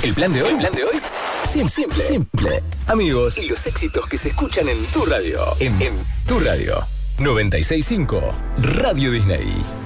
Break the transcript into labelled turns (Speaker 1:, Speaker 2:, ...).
Speaker 1: ¿El plan de hoy? Simple. Amigos, y los éxitos que se escuchan en tu radio. En tu radio. 96.5 Radio Disney.